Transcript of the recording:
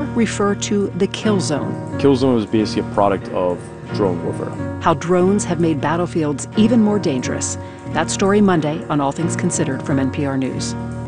refer to the kill zone. Kill zone is basically a product of drone warfare. How drones have made battlefields even more dangerous. That story Monday on All Things Considered from NPR News.